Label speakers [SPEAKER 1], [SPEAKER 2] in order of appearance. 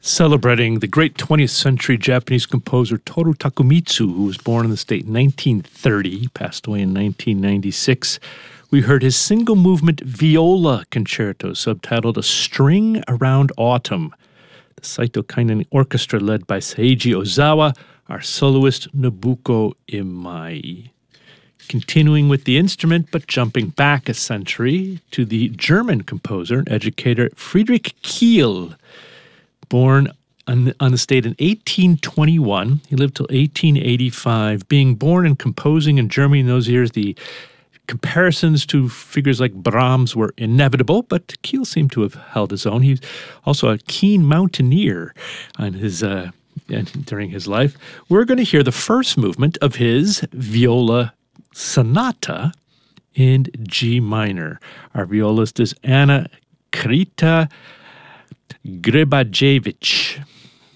[SPEAKER 1] Celebrating the great 20th century Japanese composer Toru Takemitsu, who was born in the state in 1930, passed away in 1996. We heard his single movement viola concerto, subtitled A String Around Autumn. The Saito Kainan Orchestra, led by Seiji Ozawa, our soloist Nobuko Imai. Continuing with the instrument, but jumping back a century to the German composer and educator Friedrich Kiel. Born on the state in 1821, he lived till 1885. Being born and composing in Germany in those years, the comparisons to figures like Brahms were inevitable, but Kiel seemed to have held his own. He's also a keen mountaineer during his life. We're going to hear the first movement of his viola sonata in G minor. Our violist is Anna Krita Grebajevich.